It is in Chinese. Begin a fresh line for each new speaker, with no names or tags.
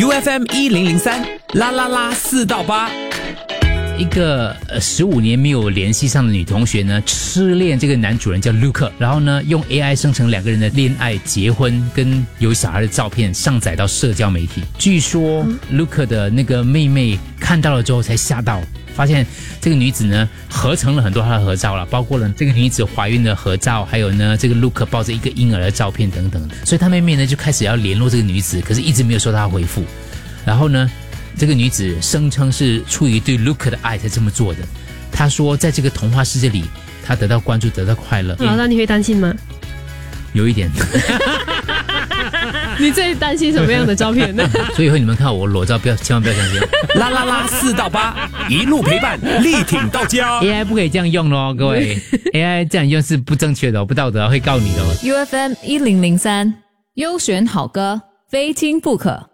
UFM 1003啦啦啦4到8。
一个15年没有联系上的女同学呢，痴恋这个男主人叫 Luke， 然后呢用 AI 生成两个人的恋爱、结婚跟有小孩的照片上载到社交媒体。据说 Luke 的那个妹妹看到了之后才吓到，发现这个女子呢合成了很多她的合照了，包括了这个女子怀孕的合照，还有呢这个 Luke 抱着一个婴儿的照片等等。所以她妹妹呢就开始要联络这个女子，可是一直没有收到她回复。然后呢这个女子声称是出于对 Luke 的爱才这么做的。她说在这个童话世界里她得到关注，得到快乐。
老大你会担心吗？
有一点
你最担心什么样的照片呢？
所以以后你们看到我裸照千万不要相信。
啦啦啦4到8，一路陪伴，力挺到家。
AI 不可以这样用咯，各位AI 这样用是不正确的，不道德，会告你的。
UFM 1003，优选好歌，非听不可。